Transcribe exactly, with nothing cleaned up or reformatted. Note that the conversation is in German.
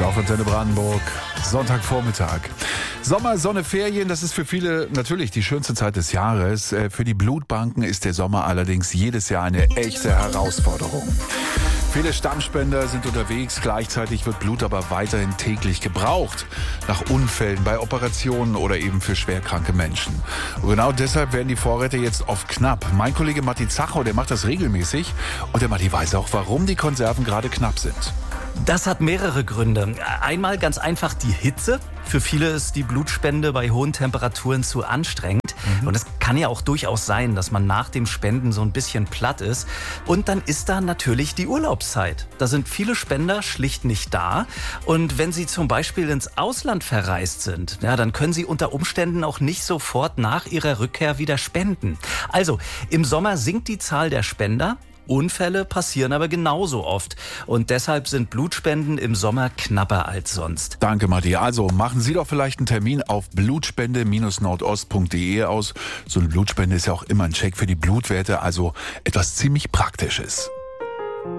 auf Antenne Brandenburg, Sonntagvormittag. Sommer, Sonne, Ferien, das ist für viele natürlich die schönste Zeit des Jahres. Für die Blutbanken ist der Sommer allerdings jedes Jahr eine echte Herausforderung. Viele Stammspender sind unterwegs, gleichzeitig wird Blut aber weiterhin täglich gebraucht. Nach Unfällen, bei Operationen oder eben für schwerkranke Menschen. Und genau deshalb werden die Vorräte jetzt oft knapp. Mein Kollege Matti Zachow, der macht das regelmäßig und der Matti weiß auch, warum die Konserven gerade knapp sind. Das hat mehrere Gründe. Einmal ganz einfach die Hitze. Für viele ist die Blutspende bei hohen Temperaturen zu anstrengend. Mhm. Und es kann ja auch durchaus sein, dass man nach dem Spenden so ein bisschen platt ist. Und dann ist da natürlich die Urlaubszeit. Da sind viele Spender schlicht nicht da. Und wenn sie zum Beispiel ins Ausland verreist sind, ja, dann können sie unter Umständen auch nicht sofort nach ihrer Rückkehr wieder spenden. Also im Sommer sinkt die Zahl der Spender. Unfälle passieren aber genauso oft. Und deshalb sind Blutspenden im Sommer knapper als sonst. Danke, Matti. Also machen Sie doch vielleicht einen Termin auf blutspende nordost punkt de aus. So eine Blutspende ist ja auch immer ein Check für die Blutwerte, also etwas ziemlich Praktisches.